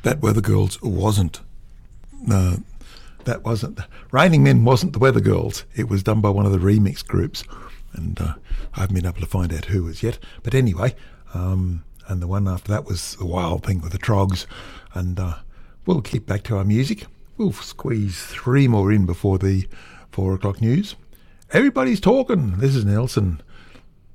That Weather Girls wasn't. That wasn't. Raining Men wasn't the Weather Girls. It was done by one of the remix groups. And I haven't been able to find out who as yet. But anyway, and the one after that was The Wild Thing with the Trogs. And we'll keep back to our music. We'll squeeze 3 more in before the 4 o'clock news. Everybody's talking. This is Nelson.